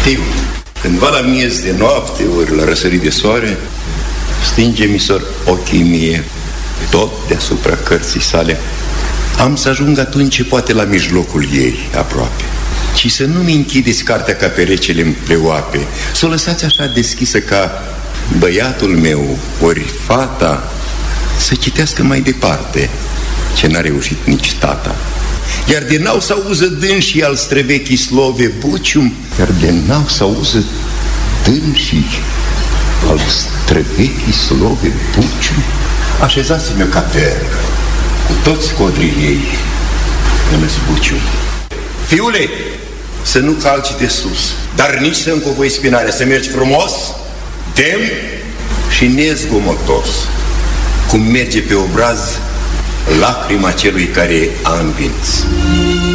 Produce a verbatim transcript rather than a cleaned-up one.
Fiu, cândva la miez de noapte, ori la răsărit de soare, stinge misor ochii mie, tot deasupra cărții sale. Am să ajung atunci poate la mijlocul ei, aproape. Și să nu-mi închideți cartea ca perecele în pleoape, să o lăsați așa deschisă ca băiatul meu, ori fata, să citească mai departe ce n-a reușit nici tata. Iar de n-au să auză dânsii al străvechii slove bucium, Iar de n-au să auză dânsii al străvechii slove bucium. Așezați-mi o capernă cu toți codrii ei în zbucium. Fiule, să nu calci de sus, dar nici să încovoi spinarea, să mergi frumos, demn și nezgomotos, cum merge pe obraz lacrima celui care a învins.